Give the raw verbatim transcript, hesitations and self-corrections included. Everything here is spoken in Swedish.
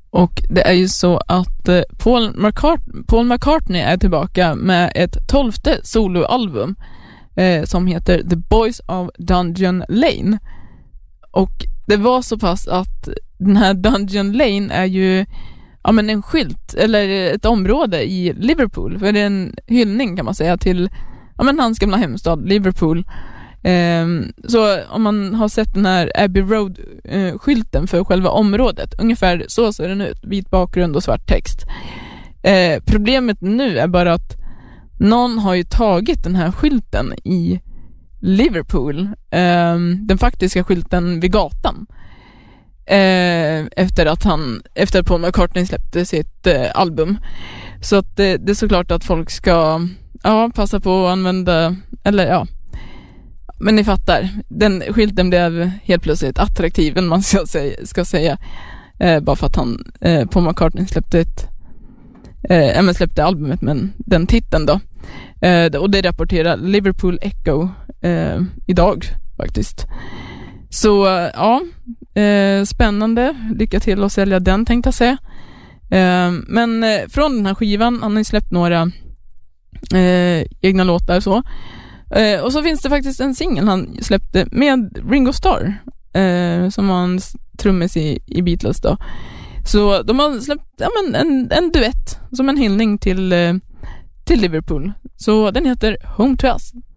Och det är ju så att eh, Paul, McCart- Paul McCartney är tillbaka med ett tolfte soloalbum eh, som heter The Boys of Dungeon Lane. Och det var så pass att den här Dungeon Lane är ju ja, men en skylt eller ett område i Liverpool. För det är en hyllning kan man säga till ja, men hans gamla hemstad Liverpool. Um, så om man har sett den här Abbey Road-skylten uh, för själva området, ungefär så ser den ut, vit bakgrund och svart text. Uh, problemet nu är bara att någon har ju tagit den här skylten i Liverpool, um, den faktiska skylten vid gatan, uh, efter att han efter att Paul McCartney släppte sitt uh, album. Så att det, det är såklart att folk ska ja, passa på att använda, eller ja, men ni fattar, den skylten blev helt plötsligt attraktiv, än man ska säga, ska säga eh, bara för att han eh, Paul McCartney släppte ett eh, men släppte albumet med den titeln då. Eh, och det rapporterar Liverpool Echo eh, idag faktiskt. Så ja, eh, spännande, lycka till att sälja den, tänkte jag säga. Eh, men eh, från den här skivan, han har ju släppt några eh, egna låtar så. Uh, och så finns det faktiskt en singel han släppte med Ringo Starr uh, som var en trummis i, i Beatles då. Så de har släppt ja, men en, en duett som en hyllning till, uh, till Liverpool. Så den heter Home to Us.